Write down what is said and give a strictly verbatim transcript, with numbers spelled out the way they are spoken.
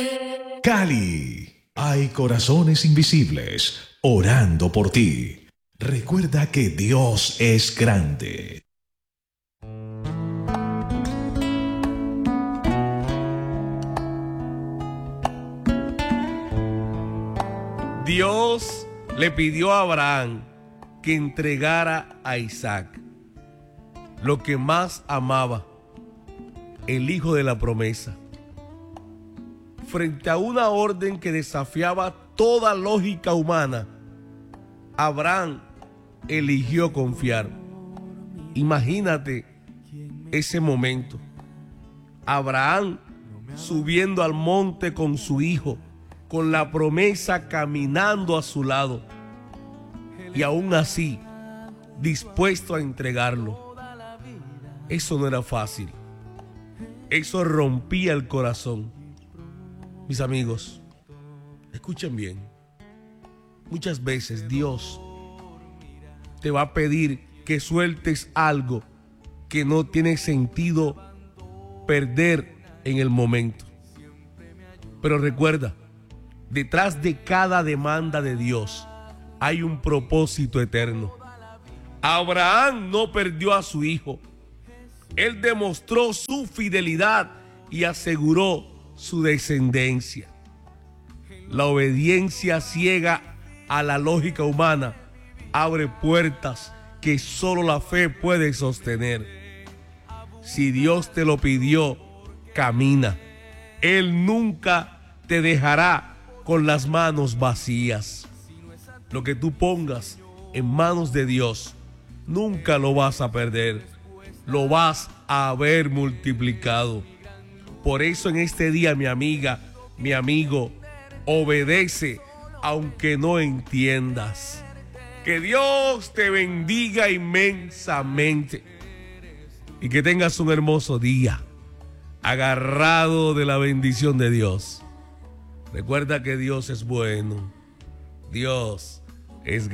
Cali, hay corazones invisibles orando por ti. Recuerda que Dios es grande. Dios le pidió a Abraham que entregara a Isaac, lo que más amaba, el hijo de la promesa. Frente a una orden que desafiaba toda lógica humana, Abraham eligió confiar. Imagínate ese momento. Abraham subiendo al monte con su hijo, con la promesa caminando a su lado, y aún así dispuesto a entregarlo. Eso no era fácil. Eso rompía el corazón. Mis amigos, escuchen bien. Muchas veces Dios te va a pedir que sueltes algo que no tiene sentido perder en el momento. Pero recuerda, detrás de cada demanda de Dios hay un propósito eterno. Abraham no perdió a su hijo. Él demostró su fidelidad y aseguró su descendencia. La obediencia ciega a la lógica humana abre puertas que solo la fe puede sostener. Si Dios te lo pidió, camina. Él nunca te dejará con las manos vacías. Lo que tú pongas en manos de Dios, nunca lo vas a perder. Lo vas a ver multiplicado. Por eso en este día, mi amiga, mi amigo, obedece aunque no entiendas. Que Dios te bendiga inmensamente y que tengas un hermoso día, agarrado de la bendición de Dios. Recuerda que Dios es bueno. Dios es